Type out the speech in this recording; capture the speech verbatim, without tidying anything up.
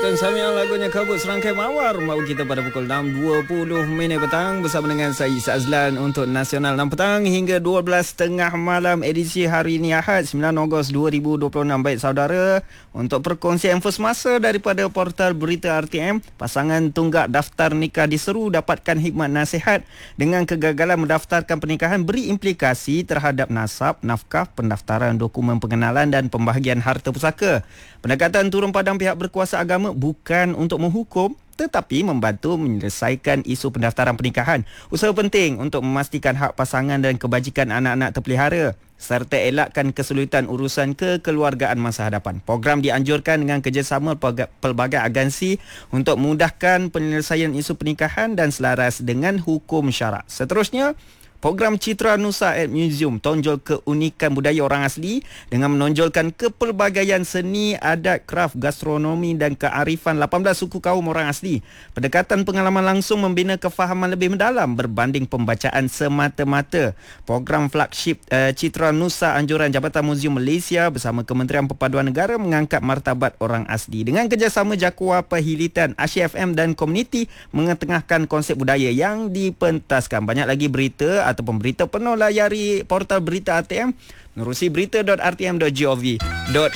Dengarkan Samiang lagunya Kabut Serangkai Mawar membawa kita pada pukul enam dua puluh minit petang bersama dengan saya Azlan untuk Nasional enam petang hingga dua belas tiga puluh malam edisi hari ini Ahad sembilan Ogos dua ribu dua puluh enam. Baik saudara, untuk perkongsian first masa daripada portal berita R T M, pasangan tunggak daftar nikah diseru dapatkan hikmat nasihat dengan kegagalan mendaftarkan pernikahan beri implikasi terhadap nasab, nafkah, pendaftaran dokumen pengenalan dan pembahagian harta pusaka. Pendekatan turun padang pihak berkuasa agama bukan untuk menghukum tetapi membantu menyelesaikan isu pendaftaran pernikahan. Usaha penting untuk memastikan hak pasangan dan kebajikan anak-anak terpelihara serta elakkan kesulitan urusan kekeluargaan masa hadapan. Program dianjurkan dengan kerjasama pelbagai agensi untuk memudahkan penyelesaian isu pernikahan dan selaras dengan hukum syarak. Seterusnya, program Citra Nusa at Museum tonjol keunikan budaya orang asli dengan menonjolkan kepelbagaian seni, adat, kraf, gastronomi dan kearifan lapan belas suku kaum orang asli. Pendekatan pengalaman langsung membina kefahaman lebih mendalam berbanding pembacaan semata-mata. Program flagship uh, Citra Nusa anjuran Jabatan Muzium Malaysia bersama Kementerian Perpaduan Negara mengangkat martabat orang asli dengan kerjasama Jakua Perhilitan, Asyik F M dan komuniti mengetengahkan konsep budaya yang dipentaskan. Banyak lagi berita ataupun berita penuh layari portal berita R T M menerusi berita dot r t m dot gov dot